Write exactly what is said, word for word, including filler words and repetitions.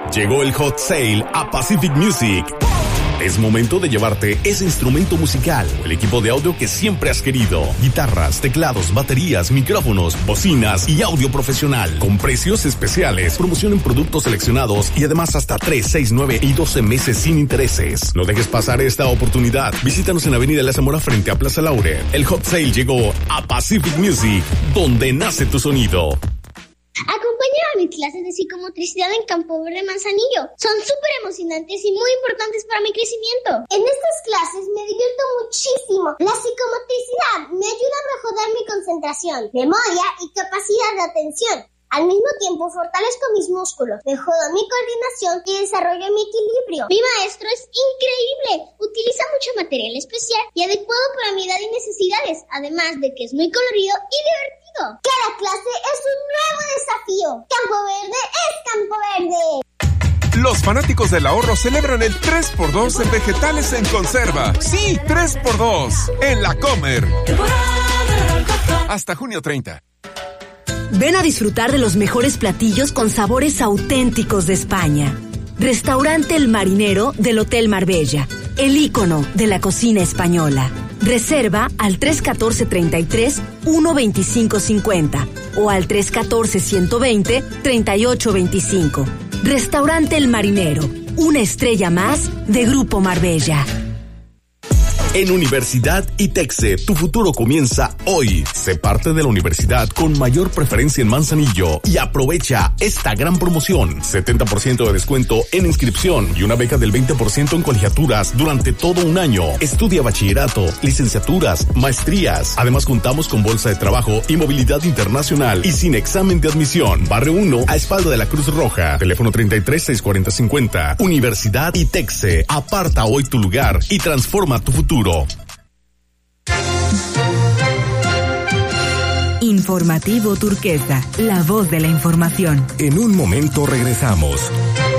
Llegó el Hot Sale a Pacific Music. Es momento de llevarte ese instrumento musical o el equipo de audio que siempre has querido. Guitarras, teclados, baterías, micrófonos, bocinas y audio profesional. Con precios especiales, promoción en productos seleccionados y además hasta tres, seis, nueve y doce meses sin intereses. No dejes pasar esta oportunidad. Visítanos en Avenida La Zamora frente a Plaza Laurel. El Hot Sale llegó a Pacific Music, donde nace tu sonido. Acompáñame a mis clases de psicomotricidad en Campo Verde Manzanillo. Son súper emocionantes y muy importantes para mi crecimiento. En estas clases me divierto muchísimo. La psicomotricidad me ayuda a mejorar mi concentración, memoria y capacidad de atención. Al mismo tiempo fortalezco mis músculos, mejoro mi coordinación y desarrollo mi equilibrio. Mi maestro es increíble. Utiliza mucho material especial y adecuado para mi edad y necesidades, además de que es muy colorido y divertido. Cada clase es un nuevo desafío. Campo Verde es Campo Verde. Los fanáticos del ahorro celebran el tres por dos en vegetales en conserva. Sí, tres por dos en La Comer. Hasta junio treinta. Ven a disfrutar de los mejores platillos con sabores auténticos de España. Restaurante El Marinero del Hotel Marbella, el ícono de la cocina española. Reserva al tres uno cuatro, treinta y tres, uno veinticinco cincuenta o al tres uno cuatro, ciento veinte, treinta y ocho veinticinco. Restaurante El Marinero, una estrella más de Grupo Marbella. En Universidad ITEXE, tu futuro comienza hoy. Sé parte de la universidad con mayor preferencia en Manzanillo y aprovecha esta gran promoción. setenta por ciento de descuento en inscripción y una beca del veinte por ciento en colegiaturas durante todo un año. Estudia bachillerato, licenciaturas, maestrías. Además contamos con bolsa de trabajo y movilidad internacional y sin examen de admisión. Barrio uno a espalda de la Cruz Roja. Teléfono treinta y tres, seiscientos cuarenta, cincuenta. Universidad ITEXE. Aparta hoy tu lugar y transforma tu futuro. Informativo Turquesa, la voz de la información. En un momento regresamos.